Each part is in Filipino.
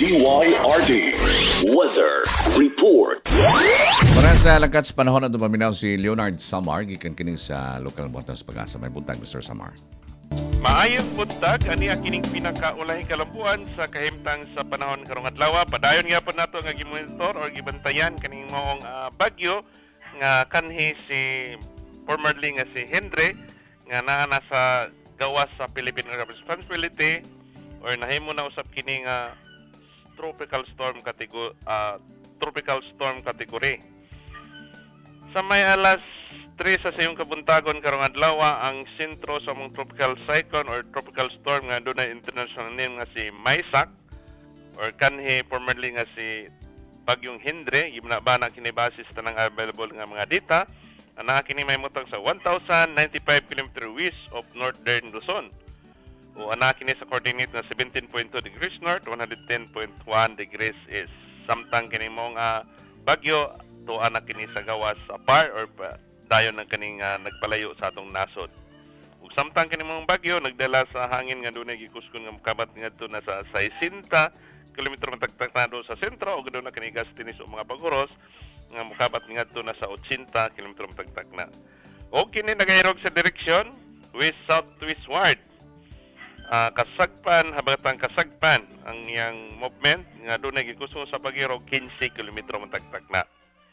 DYRD Weather Report. Para sa lakat sa panahon na dumaminaw si Leonard Samar, gikan kini sa lokal buntag sa Pag-asa. May buntag, Mr. Samar. Maayong buntag, ani kining pinakaulahing kalambuan sa kahimtang sa panahon karong adlaw. Padayon nga po nato nga gimonitor or gibantayan kaning maong bagyo nga kanhi si formerly nga si Henry nga naa nasa gawas sa Philippine Responsibility or nahimo na usab kini nga tropical storm category. Sa may alas 3 sa sayong kabuntagon karong adlaw, ang sentro sa mong tropical cyclone or tropical storm nga dunay international name nga si Maisak or kanhi formerly nga si Bagyong Henry. Gibnabana kini basis tanang available nga mga data. Ana kini may mutang sa 1,095 km west of northern Luzon. O ana kini sa coordinate na 17.2 degrees north, 110.1 degrees east. Samtang kini mong bagyo to ana kini sa gawas sa par or dayon ng kaning nagpalayo sa atong nasod. Ug samtang kini mong bagyo nagdala sa hangin nga dunay gikuskon nga mokabat ngadto na sa 60 kilometro matagtaknado sa sentro ug aduna kini gastinis o mga paguros nga mokabat ngadto na sa 80 kilometro matagtakna. O kini nagairog sa direksyon west southwestward. Habatang kasagpan ang iyang movement nga dunay gikuso sa pagirog 15 kilometro matagtakna.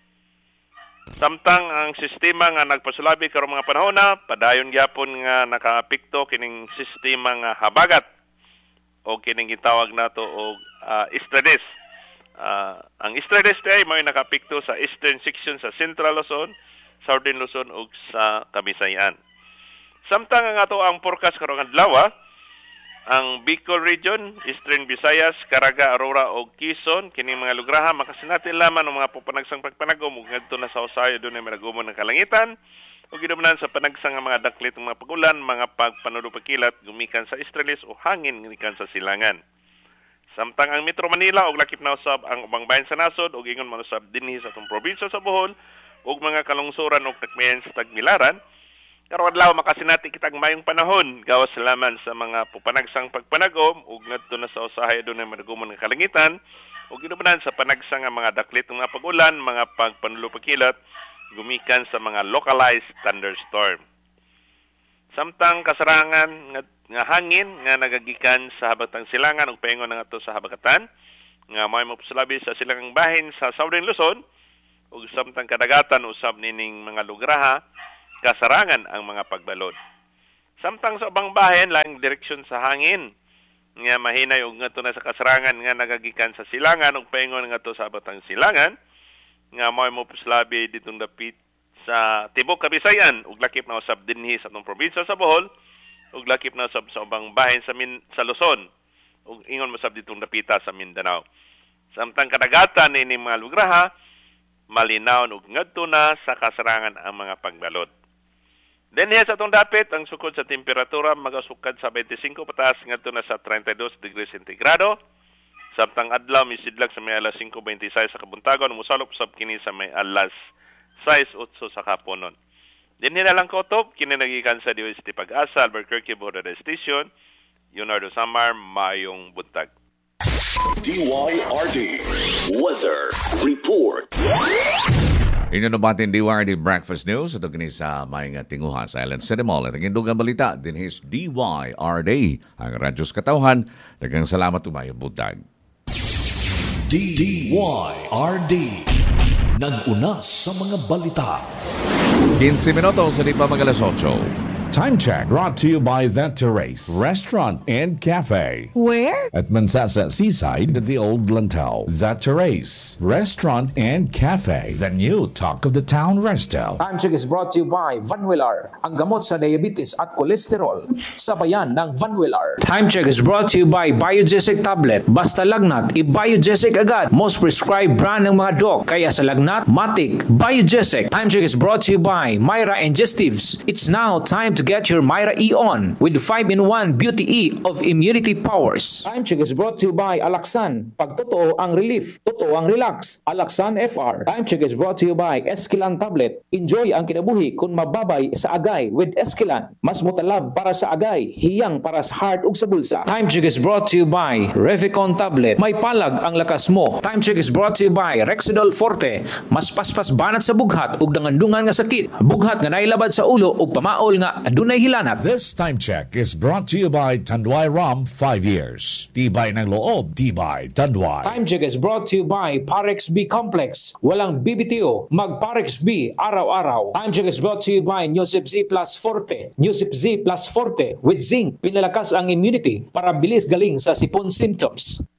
Samtang ang sistema nga nagpasulabi karong mga panahon na padayon gyapon nga nakaapekto kining sistema nga habagat o kining gitawag nato og Estrades. Ang Estrades ay may nakaapekto sa eastern section sa Central Luzon, Southern Luzon ug sa Kabisayan. Samtang ang ato ang forecast karong adlaw, ang Bicol Region, Eastern Visayas, Caraga, Aurora o Quezon, kining mga lugraha makasinatin lamang ng mga pupanagsang pagpanagom ug ngadto na sa usayo dunay managumon ng kalangitan ug gidumanan sa panagsang nga mga daklit ng mga pagulan, mga pagpanulupagkilat gumikan sa Estrelles o hangin gikan sa silangan. Samtang ang Metro Manila ug lakip na usab ang ubang bahin sa nasod ug ingon man usab dinhi sa atong probinsya sa Bohol ug mga kalungsuran ug takmayan sa Tagbilaran. Karong adlaw makasinati kitang mayong panahon gawas laman sa mga pupanagsang pagpanagom ug ngadto na sa usahay dunay managumon nga kalangitan ug ginubanan sa panagsang nga mga daklit ng mga pag-ulan, mga pagpanulupagkilat gumikan sa mga localized thunderstorm. Samtang kasarangan nga hangin nga nagagikan sa habatang silangan ug paingon na ngadto sa habagatan nga may mapasalabi sa silangang bahin sa Southern Luzon ug samtang kadagatan usab nining mga lugraha kasarangan ang mga pagbalod. Samtang sa ubang bahin laing direksyon sa hangin nga mahinay ug ngadto na sa kasarangan nga nagagikan sa silangan ug paingon ngadto sa batang silangan nga mao mo puslabi ditong dapit sa tibok Kabisayan ug lakip na usab dinhi sa atong probinsya sa Bohol ug lakip na usab sa ubang bahin sa Luzon ug ingon mo sab ditong dapita sa Mindanao. Samtang kadagatan ini mga lugraha malinaw ug ngadto na sa kasarangan ang mga pagbalod. Dinhi sa atong dapit ang sukod sa temperatura magasukad sa 25 pataas ngadto na sa 32 degrees sentigrado. Samtang adlaw misidlag sa may alas 5:26 sa kabuntagon mosalop sab kini sa may alas 6:08 sa kaponon. Dinhi na lang kotob kini nagikan sa DOST Pag-asa Albuquerque Border Station. Leonardo Samar, mayong buntag. DYRD Weather Report. Inyo nabatin DYRD Breakfast News. Ito kini sa may nga tinguha sa Island City Mall. At ang indugang balita din is DYRD. Ang radyos katawhan. Dagang salamat umayo butag. DYRD Nag-una sa mga balita. 15 minutos sa di pa mag alas 8. Time check brought to you by The Terrace Restaurant and Cafe. Where? At Mansasa Seaside at the Old Lantau. The Terrace Restaurant and Cafe. The new talk of the town resto. Time check is brought to you by Vanwillar, ang gamot sa diabetes at kolesterol. Sabayan ng Vanwillar. Time check is brought to you by Biogesic Tablet. Basta lagnat, i-Biogesic agad. Most prescribed brand ng mga doc. Kaya sa lagnat, matik, Biogesic. Time check is brought to you by Myra Ingestives. It's now time to get your Myra E on with 5-in-1 Beauty E of immunity powers. Time check is brought to you by Alaxan. Pag totoo ang relief, totoo ang relax. Alaxan FR. Time check is brought to you by Esquilan Tablet. Enjoy ang kinabuhi kung mababay sa agay with Esquilan. Mas mutalab para sa agay, hiyang para sa heart ug sa bulsa. Time check is brought to you by Revicon Tablet. May palag ang lakas mo. Time check is brought to you by Rexidol Forte. Mas paspas banat sa bughat ug dangandungan nga sakit. Bughat nga nailabad sa ulo ug pamaol nga adunay hilanat. This time check is brought to you by Tanduay Rum 5 years. Tibay ng loob, tibay Tanduay. Time check is brought to you by Parex B Complex. Walang BBTO, mag Parex B araw-araw. Time check is brought to you by Newsip Z Plus Forte. Newsip Z Plus Forte with zinc pinalakas ang immunity para bilis galing sa sipon symptoms.